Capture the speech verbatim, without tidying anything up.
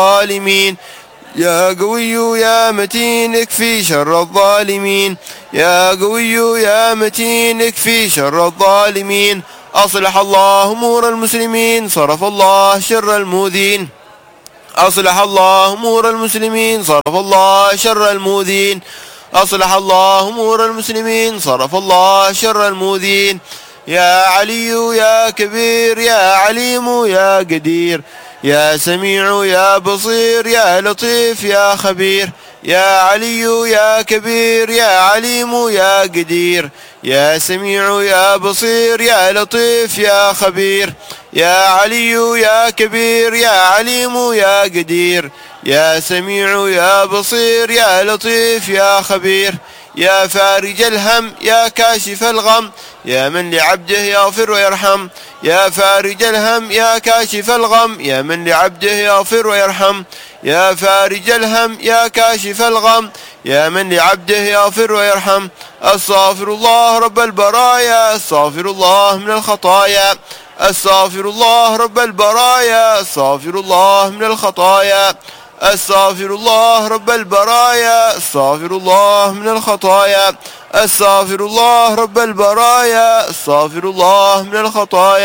الظالمين. يا قوي يا متين اكفي شر الظالمين. يا قوي يا متين اكفي شر الظالمين. أصلح الله أمور المسلمين صرف الله شر المؤذين. أصلح الله أمور المسلمين صرف الله شر المؤذين. أصلح الله أمور المسلمين صرف الله شر المؤذين. يا علي يا كبير يا عليم يا قدير. يا سميع يا بصير يا لطيف يا خبير. يا علي يا كبير يا عليم يا قدير. يا سميع يا بصير يا لطيف يا خبير. يا علي يا كبير يا عليم يا قدير. يا سميع يا بصير يا لطيف يا خبير. يا فارج الهم يا كاشف الغم. يا من لعبده يغفر ويرحم. يا فارج الهم يا كاشف الغم. يا من لعبده يغفر ويرحم. يا فارج الهم يا كاشف الغم. يا من لعبده يغفر ويرحم. أستغفر الله رب البرايا أستغفر الله من الخطايا. أستغفر الله رب البرايا أستغفر الله من الخطايا. أستغفر الله رب البرايا أستغفر الله من الخطايا. أستغفر الله رب البرايا أستغفر الله من الخطايا.